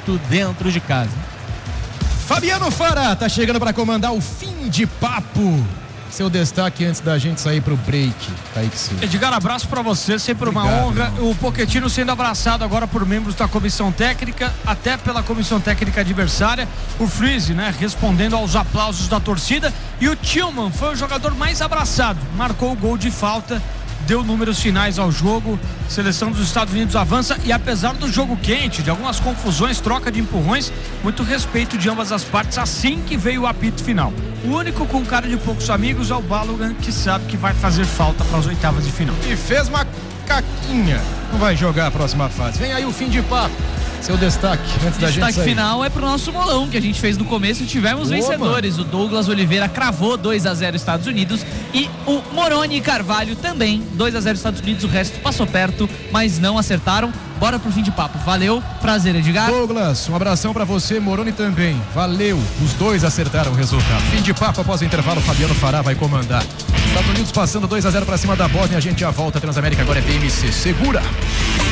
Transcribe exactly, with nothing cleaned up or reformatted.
ponto dentro de casa. Fabiano Fara tá chegando para comandar o Fim de Papo. Seu destaque antes da gente sair pro break, Kaique Silva. Edgar, abraço pra você, sempre uma Obrigado, honra. irmão. O Pochettino sendo abraçado agora por membros da comissão técnica, até pela comissão técnica adversária. O Freeze, né, respondendo aos aplausos da torcida. E o Tillman foi o jogador mais abraçado, marcou o gol de falta, deu números finais ao jogo. Seleção dos Estados Unidos avança e, apesar do jogo quente, de algumas confusões, troca de empurrões, muito respeito de ambas as partes assim que veio o apito final. O único com cara de poucos amigos é o Balogun, que sabe que vai fazer falta para as oitavas de final. E fez uma caquinha. Não vai jogar a próxima fase. Vem aí o Fim de Papo. Seu destaque antes da gente sair. Destaque final é pro nosso bolão que a gente fez no começo e tivemos Boa, vencedores. mano. O Douglas Oliveira cravou dois a zero Estados Unidos e o Moroni Carvalho também dois a zero Estados Unidos. O resto passou perto, mas não acertaram. Bora pro Fim de Papo. Valeu, prazer, Edgar. Douglas, um abração pra você, Moroni também. Valeu, os dois acertaram o resultado. Fim de Papo, após o intervalo, Fabiano Fará vai comandar. Estados Unidos passando dois a zero pra cima da Bósnia. A gente já volta. Transamérica agora é B M C. Segura!